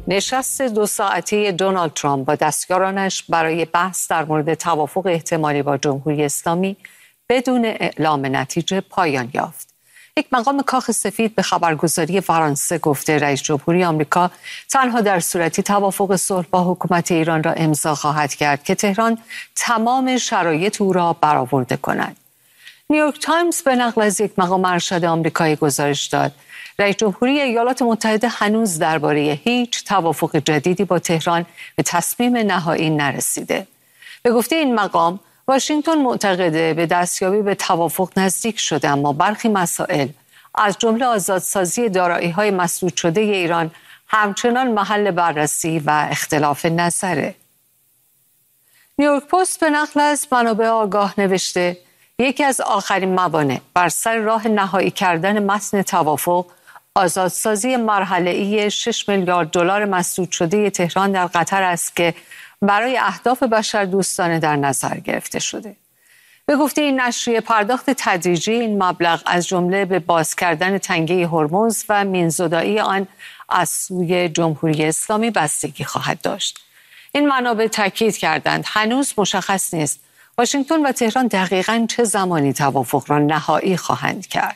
نشست 2 ساعته دونالد ترامپ با دستیارانش برای بحث در مورد توافق احتمالی با جمهوری اسلامی بدون اعلام نتیجه پایان یافت. یک مقام کاخ سفید به خبرگزاری فرانسه گفته رئیس جمهوری آمریکا تنها در صورتی توافق صلح با حکومت ایران را امضا خواهد کرد که تهران تمام شرایط او را برآورده کند. نیویورک تایمز به نقل از یک مقام ارشد آمریکایی گزارش داد رئیس جمهوری ایالات متحده هنوز درباره هیچ توافق جدیدی با تهران به تصمیم نهایی نرسیده. به گفته این مقام، واشنگتن معتقده به دستیابی به توافق نزدیک شده، اما برخی مسائل از جمله آزادسازی دارایی‌های مسدود شده ایران همچنان محل بررسی و اختلاف نظره. نیویورک پست به نقل از منابع آگاه نوشته یکی از آخرین موانع بر سر راه نهایی کردن متن توافق آزادسازی مرحله‌ای 6 میلیارد دلار مسدود شده تهران در قطر است که برای اهداف بشردوستانه در نظر گرفته شده. به گفته این نشریه، پرداخت تدریجی این مبلغ از جمله به باز کردن تنگه هرمز و مینزدایی آن از سوی جمهوری اسلامی بستگی خواهد داشت. این منابع تاکید کردند هنوز مشخص نیست واشنگتن و تهران دقیقاً چه زمانی توافق را نهایی خواهند کرد.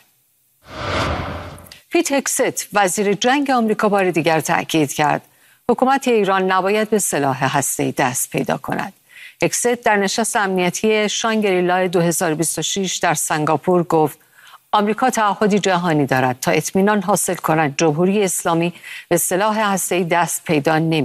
پیت هگست وزیر جنگ آمریکا بار دیگر تاکید کرد حکومت ایران نباید به سلاح هسته‌ای دست پیدا کند. هگست در نشست امنیتی شانگری-لا 2026 در سنگاپور گفت آمریکا تعهدی جهانی دارد تا اطمینان حاصل کند جمهوری اسلامی به سلاح هسته‌ای دست پیدا نمی